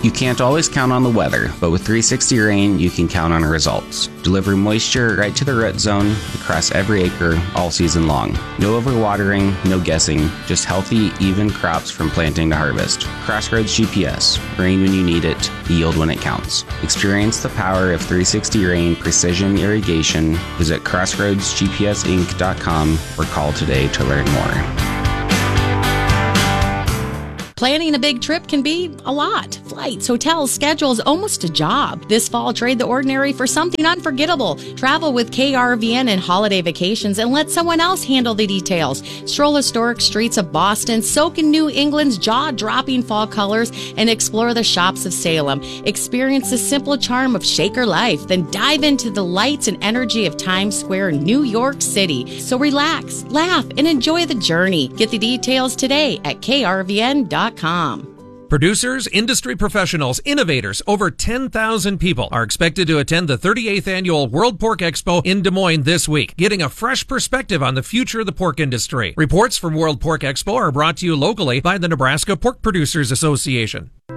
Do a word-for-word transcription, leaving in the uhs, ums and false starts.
You can't always count on the weather, but with three sixty Rain, you can count on results. Deliver moisture right to the root zone across every acre all season long. No overwatering, no guessing, just healthy, even crops from planting to harvest. Crossroads G P S. Rain when you need it, yield when it counts. Experience the power of three sixty Rain Precision Irrigation. Visit crossroads g p s inc dot com or call today to learn more. Planning a big trip can be a lot. Flights, hotels, schedules, almost a job. This fall, trade the ordinary for something unforgettable. Travel with K R V N and Holiday Vacations and let someone else handle the details. Stroll historic streets of Boston, soak in New England's jaw-dropping fall colors, and explore the shops of Salem. Experience the simple charm of Shaker life, then dive into the lights and energy of Times Square, New York City. So relax, laugh, and enjoy the journey. Get the details today at k r v n dot com. Producers, industry professionals, innovators, over ten thousand people are expected to attend the thirty-eighth Annual World Pork Expo in Des Moines this week, getting a fresh perspective on the future of the pork industry. Reports from World Pork Expo are brought to you locally by the Nebraska Pork Producers Association.